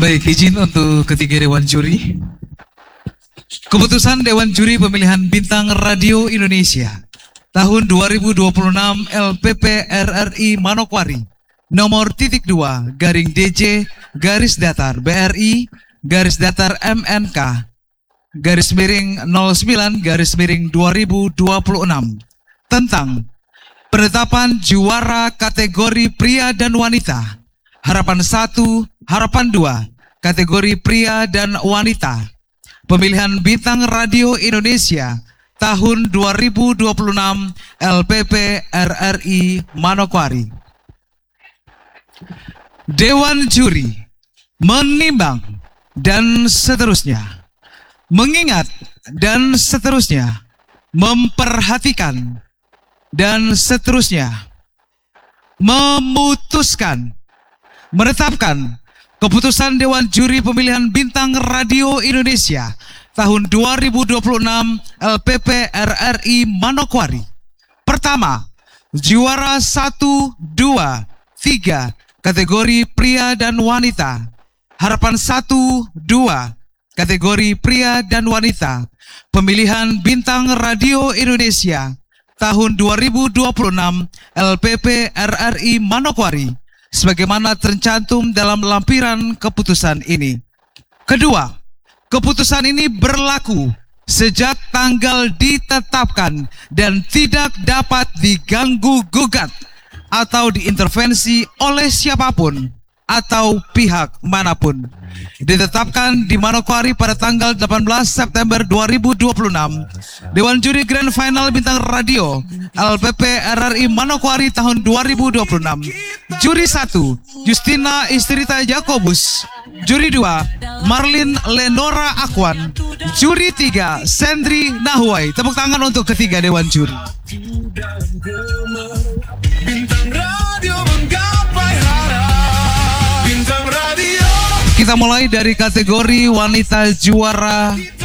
Baik, izin untuk ketiga Dewan Juri. Keputusan Dewan Juri Pemilihan Bintang Radio Indonesia tahun 2026 LPP RRI Manokwari nomor ×2 /DJ BRI MNK _09/2026 tentang penetapan juara kategori pria dan wanita harapan 1, harapan 2 kategori pria dan wanita pemilihan Bintang Radio Indonesia tahun 2026 LPP RRI Manokwari. Dewan Juri menimbang dan seterusnya, mengingat dan seterusnya, memperhatikan dan seterusnya, memutuskan, menetapkan keputusan Dewan Juri Pemilihan Bintang Radio Indonesia tahun 2026 LPP RRI Manokwari. Pertama, juara 1, 2, 3 kategori pria dan wanita. Harapan 1, 2 kategori pria dan wanita. Pemilihan Bintang Radio Indonesia tahun 2026 LPP RRI Manokwari sebagaimana tercantum dalam lampiran keputusan ini. Kedua, keputusan ini berlaku sejak tanggal ditetapkan dan tidak dapat diganggu-gugat atau diintervensi oleh siapapun atau pihak manapun. Ditetapkan di Manokwari pada tanggal 18 September 2026. Dewan Juri Grand Final Bintang Radio LPP RRI Manokwari tahun 2026. Juri 1 Justina Istrita Jakobus. Juri 2 Marlin Lenora Akwan. Juri 3 Sendri Nahuai. Tepuk tangan untuk ketiga Dewan Juri. Bintang Radio menggapai harap. Bintang Radio. Kita mulai dari kategori wanita juara